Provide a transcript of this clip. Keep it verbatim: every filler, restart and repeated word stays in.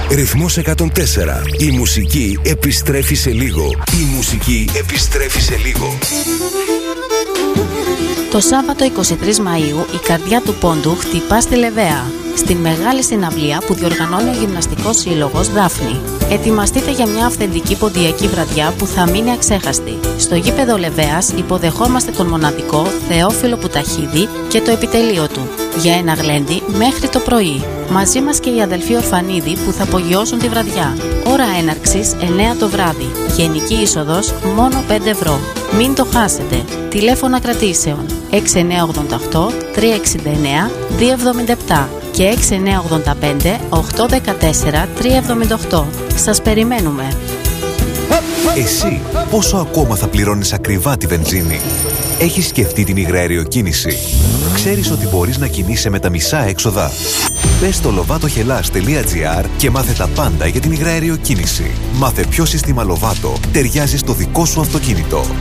Ρυθμός εκατόν τέσσερα. Η μουσική επιστρέφει σε λίγο. Η μουσική επιστρέφει σε λίγο. Το Σάββατο είκοσι τρεις Μαΐου η καρδιά του πόντου χτυπά στη Λεβαία, στην μεγάλη συναυλία που διοργανώνει ο Γυμναστικός Σύλλογος Δάφνη. Ετοιμαστείτε για μια αυθεντική ποντιακή βραδιά που θα μείνει αξέχαστη. Στο γήπεδο Λεβαίας υποδεχόμαστε τον μοναδικό Θεόφιλο Πουταχίδη και το επιτελείο του για ένα γλέντι μέχρι το πρωί. Μαζί μας και οι αδελφοί Ορφανίδη που θα απογειώσουν τη βραδιά. Ώρα έναρξης εννέα το βράδυ. Γενική είσοδος μόνο πέντε ευρώ. Μην το χάσετε. Τηλέφωνα κρατήσεων έξι εννιά ογδόντα οκτώ τρία εξήντα εννέα δύο εβδομήντα επτά και έξι εννιά ογδόντα πέντε οκτώ δεκατέσσερα τρία εβδομήντα οκτώ. Σας περιμένουμε. Εσύ πόσο ακόμα θα πληρώνεις ακριβά τη βενζίνη? Έχεις σκεφτεί την υγραεριοκίνηση? Ξέρεις ότι μπορείς να κινείσαι με τα μισά έξοδα? Μπες στο λοβάτοχελάς τελεία τζι άρ και μάθε τα πάντα για την υγραεριοκίνηση. Μάθε ποιο σύστημα Lovato ταιριάζει στο δικό σου αυτοκίνητο.